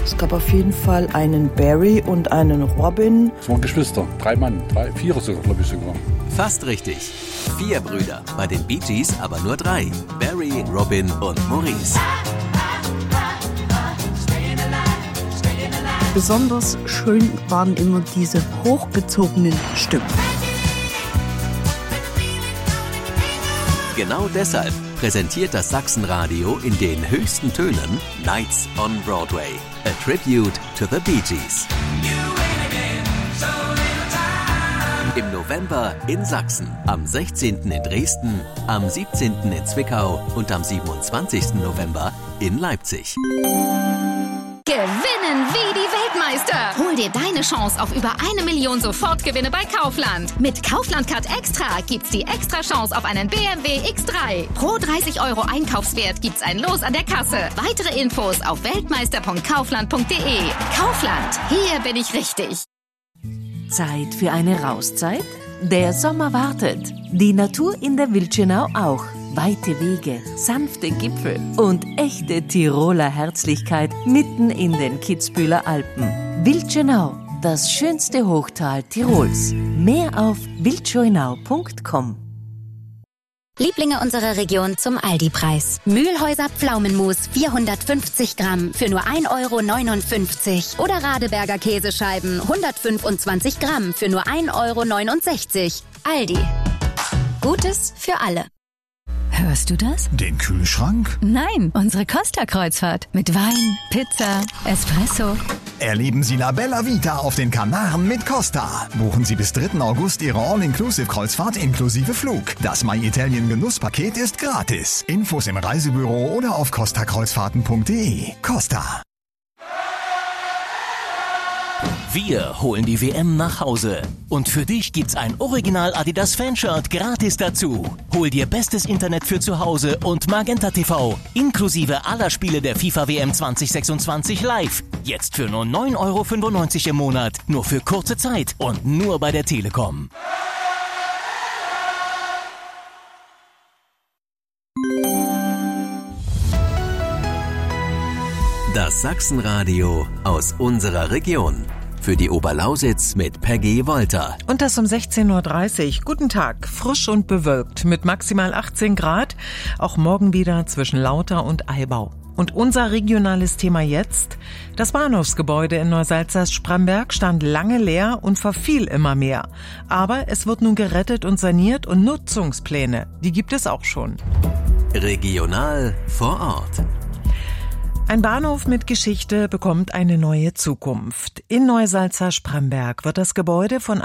Es gab auf jeden Fall einen Barry und einen Robin. Es waren Geschwister, 3 Mann, 4 sogar, glaube ich sogar. Fast richtig. 4 Brüder, bei den Bee Gees aber nur 3. Barry, Robin und Maurice. Besonders schön waren immer diese hochgezogenen Stimmen. Genau deshalb präsentiert das Sachsenradio in den höchsten Tönen Nights on Broadway, a tribute to the Bee Gees. Im November in Sachsen, am 16. in Dresden, am 17. in Zwickau und am 27. November in Leipzig. Gewinnen wie die Weltmeister! Hol dir deine Chance auf über 1 Million Sofortgewinne bei Kaufland. Mit Kaufland Card Extra gibt's die extra Chance auf einen BMW X3. Pro 30 € Einkaufswert gibt's ein Los an der Kasse. Weitere Infos auf weltmeister.kaufland.de. Kaufland, hier bin ich richtig. Zeit für eine Rauszeit? Der Sommer wartet. Die Natur in der Wildschönau auch. Weite Wege, sanfte Gipfel und echte Tiroler Herzlichkeit mitten in den Kitzbüheler Alpen. Wildschönau, das schönste Hochtal Tirols. Mehr auf wildschönau.com. Lieblinge unserer Region zum Aldi-Preis. Mühlhäuser Pflaumenmus 450 Gramm für nur 1,59 € oder Radeberger Käsescheiben 125 Gramm für nur 1,69 €. Aldi. Gutes für alle. Hörst du das? Den Kühlschrank? Nein, unsere Costa-Kreuzfahrt. Mit Wein, Pizza, Espresso. Erleben Sie La Bella Vita auf den Kanaren mit Costa. Buchen Sie bis 3. August Ihre All-Inclusive-Kreuzfahrt inklusive Flug. Das My Italien Genusspaket ist gratis. Infos im Reisebüro oder auf costakreuzfahrten.de. Costa. Wir holen die WM nach Hause. Und für dich gibt's ein Original Adidas Fanshirt gratis dazu. Hol dir bestes Internet für zu Hause und Magenta TV. Inklusive aller Spiele der FIFA WM 2026 live. Jetzt für nur 9,95 € im Monat. Nur für kurze Zeit und nur bei der Telekom. Das Sachsenradio aus unserer Region. Für die Oberlausitz mit Peggy Wolter. Und das um 16:30 Uhr. Guten Tag, frisch und bewölkt mit maximal 18 Grad. Auch morgen wieder zwischen Lauter und Eibau. Und unser regionales Thema jetzt: Das Bahnhofsgebäude in Neusalza-Spremberg stand lange leer und verfiel immer mehr. Aber es wird nun gerettet und saniert und Nutzungspläne, die gibt es auch schon. Regional vor Ort. Ein Bahnhof mit Geschichte bekommt eine neue Zukunft. In Neusalza-Spremberg wird das Gebäude von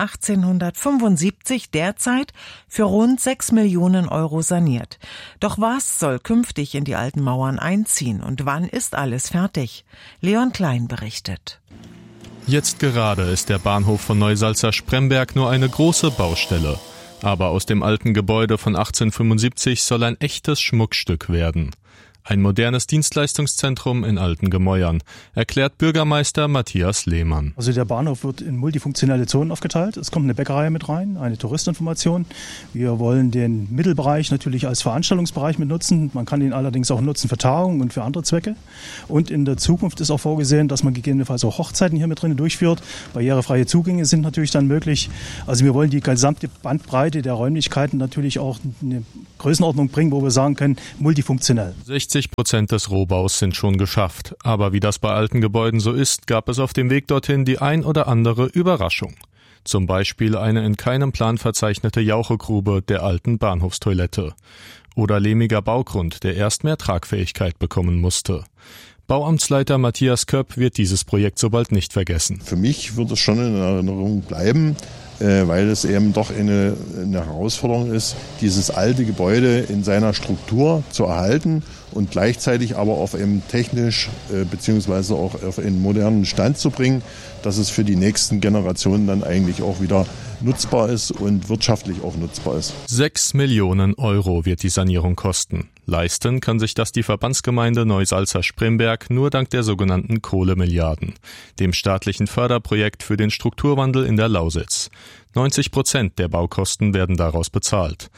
1875 derzeit für rund 6 Millionen € saniert. Doch was soll künftig in die alten Mauern einziehen und wann ist alles fertig? Leon Klein berichtet. Jetzt gerade ist der Bahnhof von Neusalza-Spremberg nur eine große Baustelle. Aber aus dem alten Gebäude von 1875 soll ein echtes Schmuckstück werden. Ein modernes Dienstleistungszentrum in alten Gemäuern, erklärt Bürgermeister Matthias Lehmann. Also der Bahnhof wird in multifunktionale Zonen aufgeteilt. Es kommt eine Bäckerei mit rein, eine Touristinformation. Wir wollen den Mittelbereich natürlich als Veranstaltungsbereich mit nutzen. Man kann ihn allerdings auch nutzen für Tagungen und für andere Zwecke. Und in der Zukunft ist auch vorgesehen, dass man gegebenenfalls auch Hochzeiten hier mit drin durchführt. Barrierefreie Zugänge sind natürlich dann möglich. Also wir wollen die gesamte Bandbreite der Räumlichkeiten natürlich auch in eine Größenordnung bringen, wo wir sagen können, multifunktionell. 60% des Rohbaus sind schon geschafft. Aber wie das bei alten Gebäuden so ist, gab es auf dem Weg dorthin die ein oder andere Überraschung. Zum Beispiel eine in keinem Plan verzeichnete Jauchegrube der alten Bahnhofstoilette. Oder lehmiger Baugrund, der erst mehr Tragfähigkeit bekommen musste. Bauamtsleiter Matthias Köpp wird dieses Projekt so bald nicht vergessen. Für mich wird es schon in Erinnerung bleiben, weil es eben doch eine Herausforderung ist, dieses alte Gebäude in seiner Struktur zu erhalten und gleichzeitig aber auf eben technisch beziehungsweise auch auf einen modernen Stand zu bringen, dass es für die nächsten Generationen dann eigentlich auch wieder nutzbar ist und wirtschaftlich auch nutzbar ist. 6 Millionen € wird die Sanierung kosten. Leisten kann sich das die Verbandsgemeinde Neusalza-Spremberg nur dank der sogenannten Kohlemilliarden, dem staatlichen Förderprojekt für den Strukturwandel in der Lausitz. 90% der Baukosten werden daraus bezahlt.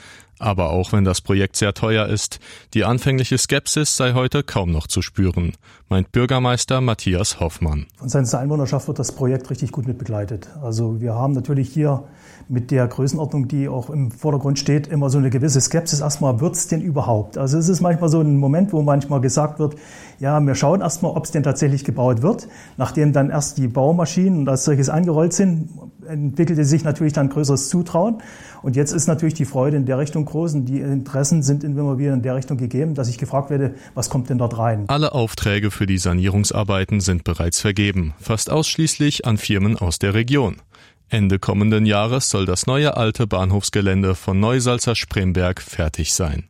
Aber auch wenn das Projekt sehr teuer ist, die anfängliche Skepsis sei heute kaum noch zu spüren, meint Bürgermeister Matthias Hoffmann. Von Seiten der Einwohnerschaft wird das Projekt richtig gut mit begleitet. Also wir haben natürlich hier mit der Größenordnung, die auch im Vordergrund steht, immer so eine gewisse Skepsis. Erstmal, wird es denn überhaupt? Also es ist manchmal so ein Moment, wo manchmal gesagt wird, ja, wir schauen erstmal, ob es denn tatsächlich gebaut wird. Nachdem dann erst die Baumaschinen und als solches angerollt sind, entwickelte sich natürlich dann größeres Zutrauen. Und jetzt ist natürlich die Freude in der Richtung groß und die Interessen sind immer wieder in der Richtung gegeben, dass ich gefragt werde, was kommt denn dort rein? Alle Aufträge für die Sanierungsarbeiten sind bereits vergeben, fast ausschließlich an Firmen aus der Region. Ende kommenden Jahres soll das neue alte Bahnhofsgelände von Neusalza-Spremberg fertig sein.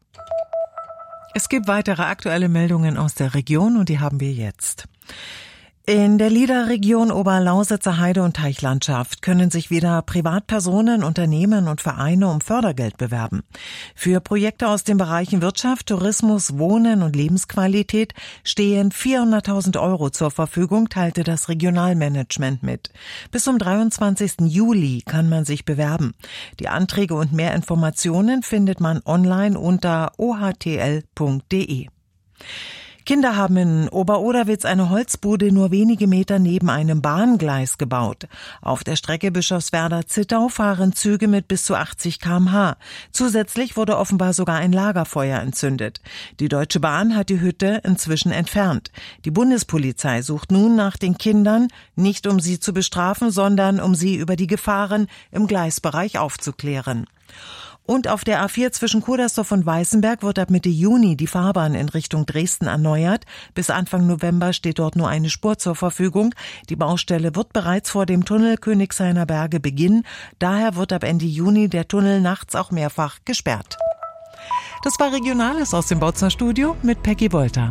Es gibt weitere aktuelle Meldungen aus der Region und die haben wir jetzt. In der LIDA-Region Oberlausitzer Heide- und Teichlandschaft können sich wieder Privatpersonen, Unternehmen und Vereine um Fördergeld bewerben. Für Projekte aus den Bereichen Wirtschaft, Tourismus, Wohnen und Lebensqualität stehen 400.000 € zur Verfügung, teilte das Regionalmanagement mit. Bis zum 23. Juli kann man sich bewerben. Die Anträge und mehr Informationen findet man online unter ohtl.de. Kinder haben in Oberoderwitz eine Holzbude nur wenige Meter neben einem Bahngleis gebaut. Auf der Strecke Bischofswerda-Zittau fahren Züge mit bis zu 80 km/h. Zusätzlich wurde offenbar sogar ein Lagerfeuer entzündet. Die Deutsche Bahn hat die Hütte inzwischen entfernt. Die Bundespolizei sucht nun nach den Kindern, nicht um sie zu bestrafen, sondern um sie über die Gefahren im Gleisbereich aufzuklären. Und auf der A4 zwischen Kudersdorf und Weißenberg wird ab Mitte Juni die Fahrbahn in Richtung Dresden erneuert. Bis Anfang November steht dort nur eine Spur zur Verfügung. Die Baustelle wird bereits vor dem Tunnel Königshainer Berge beginnen. Daher wird ab Ende Juni der Tunnel nachts auch mehrfach gesperrt. Das war Regionales aus dem Bautzner Studio mit Peggy Wolter.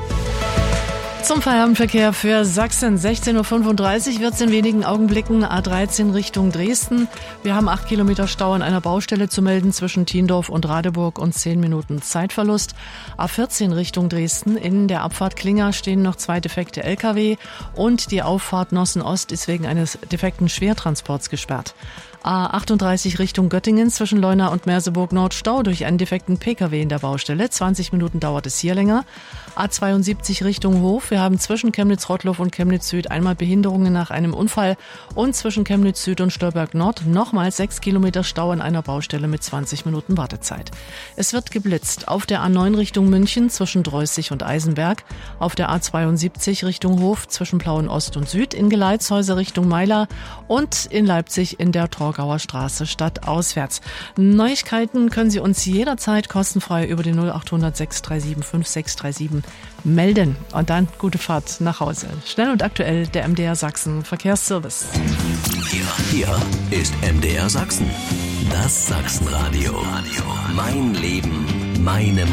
Zum Feierabendverkehr für Sachsen. 16.35 Uhr wird es in wenigen Augenblicken A13 Richtung Dresden. Wir haben 8 Kilometer Stau an einer Baustelle zu melden zwischen Tiendorf und Radeburg und 10 Minuten Zeitverlust. A14 Richtung Dresden. In der Abfahrt Klinger stehen noch 2 defekte Lkw und die Auffahrt Nossen Ost ist wegen eines defekten Schwertransports gesperrt. A38 Richtung Göttingen zwischen Leuna und Merseburg Nord Stau durch einen defekten Pkw in der Baustelle. 20 Minuten dauert es hier länger. A72 Richtung Hof. Wir haben zwischen Chemnitz-Rottloff und Chemnitz Süd einmal Behinderungen nach einem Unfall und zwischen Chemnitz Süd und Stolberg Nord nochmals 6 Kilometer Stau an einer Baustelle mit 20 Minuten Wartezeit. Es wird geblitzt auf der A9 Richtung München zwischen Dreußig und Eisenberg, auf der A72 Richtung Hof zwischen Plauen Ost und Süd, in Geleitshäuser Richtung Meiler und in Leipzig in der Torgauer Straße stadtauswärts. Neuigkeiten können Sie uns jederzeit kostenfrei über den 0800 637 5637 melden. Und dann gute Fahrt nach Hause. Schnell und aktuell der MDR Sachsen Verkehrsservice. Hier ist MDR Sachsen. Das Sachsenradio. Mein Leben, meine